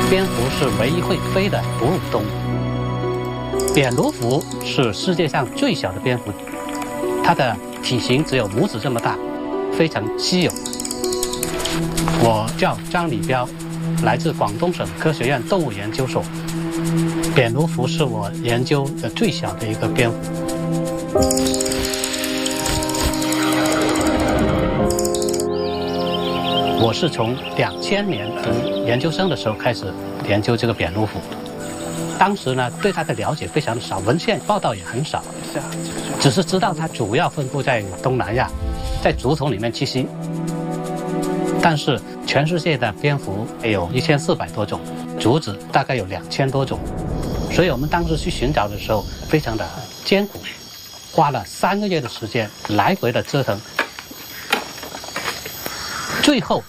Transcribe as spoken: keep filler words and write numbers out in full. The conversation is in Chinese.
蝙蝠是唯一会飞的哺乳动物。扁鹭鸻是世界上最小的蝙蝠，它的体型只有拇指这么大，非常稀有。我叫张礼彪，来自广东省科学院动物研究所。扁鹭鸻是我研究的最小的一个蝙蝠。我是从两千年读研究生的时候开始研究这个扁鹭鸻，当时呢对它的了解非常的少，文献报道也很少，只是知道它主要分布在东南亚，在竹丛里面栖息。但是全世界的蝙蝠有一千四百多种，竹子大概有两千多种，所以我们当时去寻找的时候非常的艰苦，花了三个月的时间来回的折腾。最后